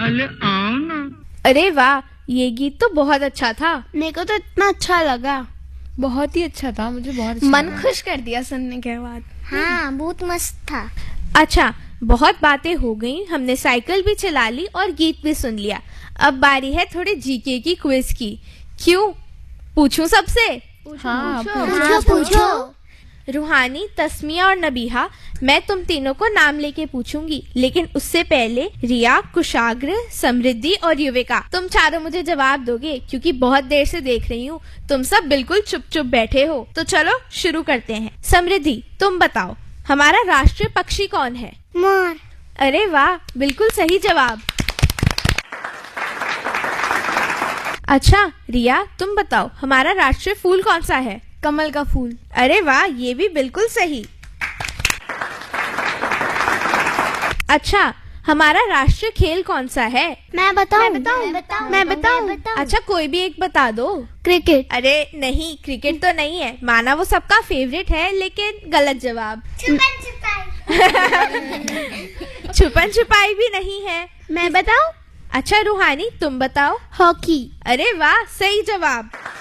अरे आओ ना। अरे वाह, ये गीत तो बहुत अच्छा था। मेरे को तो इतना अच्छा लगा, बहुत ही अच्छा था, मुझे बहुत अच्छा मन लगा। खुश कर दिया सुनने के बाद। हाँ, बहुत मस्त था। अच्छा, बहुत बातें हो गई, हमने साइकिल भी चला ली और गीत भी सुन लिया। अब बारी है थोड़े जीके की क्विज की। क्यों, पूछूं सबसे? हाँ, पूछो। रूहानी, तस्मिया और नबीहा, मैं तुम तीनों को नाम लेके पूछूंगी, लेकिन उससे पहले रिया, कुशाग्र, समृद्धि और युविका, तुम चारों मुझे जवाब दोगे, क्योंकि बहुत देर से देख रही हूँ तुम सब बिल्कुल चुप चुप बैठे हो। तो चलो शुरू करते हैं। समृद्धि, तुम बताओ, हमारा राष्ट्रीय पक्षी कौन है? मोर। अरे वाह, बिल्कुल सही जवाब। अच्छा रिया, तुम बताओ, हमारा राष्ट्रीय फूल कौन सा है? कमल का फूल। अरे वाह, ये भी बिल्कुल सही। अच्छा, हमारा राष्ट्रीय खेल कौन सा है? मैं बताऊं? मैं बताऊं? अच्छा, कोई भी एक बता दो। क्रिकेट। अरे नहीं, क्रिकेट तो नहीं है, माना वो सबका फेवरेट है, लेकिन गलत जवाब। छुपन छुपाई भी नहीं है। मैं बताऊं? अच्छा रूहानी, तुम बताओ। हॉकी। अरे वाह, सही जवाब।